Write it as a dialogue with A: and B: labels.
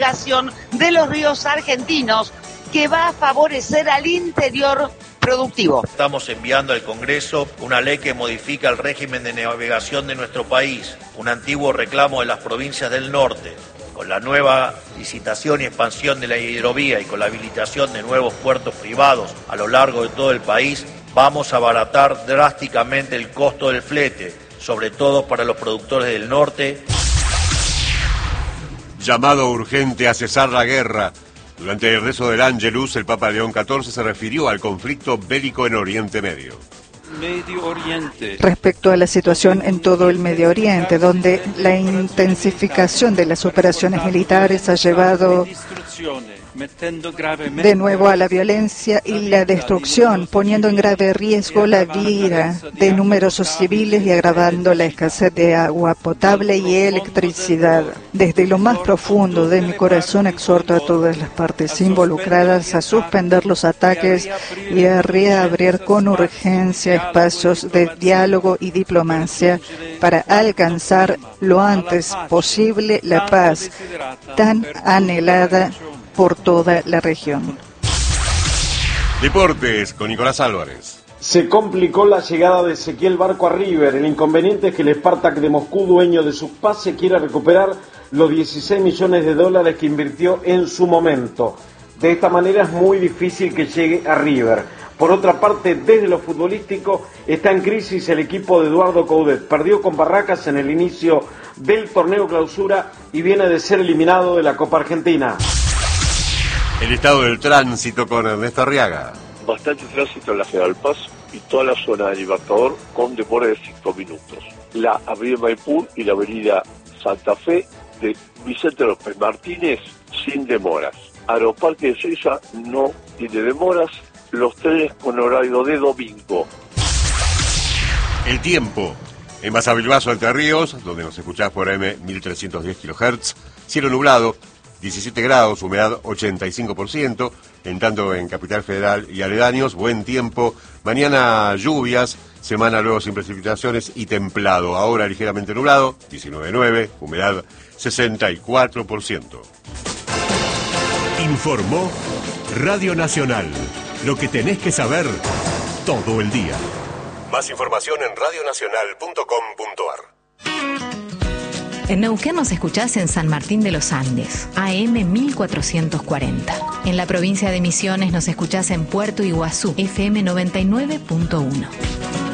A: de los ríos argentinos, que va a favorecer al interior productivo.
B: Estamos enviando al Congreso una ley que modifica el régimen de navegación de nuestro país, un antiguo reclamo de las provincias del norte. Con la nueva licitación y expansión de la hidrovía y con la habilitación de nuevos puertos privados a lo largo de todo el país, vamos a abaratar drásticamente el costo del flete, sobre todo para los productores del norte.
C: Llamado urgente a cesar la guerra. Durante el rezo del Ángelus, el Papa León XIV se refirió al conflicto bélico en Oriente Medio.
D: Medio Oriente.
E: Respecto a la situación en todo el Medio Oriente, donde la intensificación de las operaciones militares ha llevado de nuevo a la violencia y la destrucción, poniendo en grave riesgo la vida de numerosos civiles y agravando la escasez de agua potable y electricidad. Desde lo más profundo de mi corazón exhorto a todas las partes involucradas a suspender los ataques y a reabrir con urgencia espacios de diálogo y diplomacia para alcanzar lo antes posible la paz tan anhelada por toda la región.
C: Deportes con Nicolás Álvarez.
F: Se complicó la llegada de Ezequiel Barco a River. El inconveniente es que el Spartak de Moscú, dueño de sus pases, quiere recuperar los 16 millones de dólares que invirtió en su momento. De esta manera es muy difícil que llegue a River. Por otra parte, desde lo futbolístico, está en crisis el equipo de Eduardo Coudet. Perdió con Barracas en el inicio del torneo clausura y viene de ser eliminado de la Copa Argentina.
C: El estado del tránsito con Ernesto Arriaga.
G: Bastante tránsito en la General Paz y toda la zona de Libertador con demora de 5 minutos. La avenida Maipú y la avenida Santa Fe de Vicente López Martínez sin demoras. Aeroparque de Ezeiza no tiene demoras. Los trenes con horario de domingo.
C: El tiempo. En Basavilbaso, Entre Ríos, donde nos escuchás por AM 1310 kHz, cielo nublado, 17 grados, humedad 85%, en tanto en Capital Federal y aledaños, buen tiempo, mañana lluvias, semana luego sin precipitaciones y templado, ahora ligeramente nublado, 19,9, humedad 64%.
H: Informó Radio Nacional, lo que tenés que saber todo el día.
C: Más información en radionacional.com.ar.
I: En Neuquén nos escuchás en San Martín de los Andes, AM 1440. En la provincia de Misiones nos escuchás en Puerto Iguazú, FM 99.1.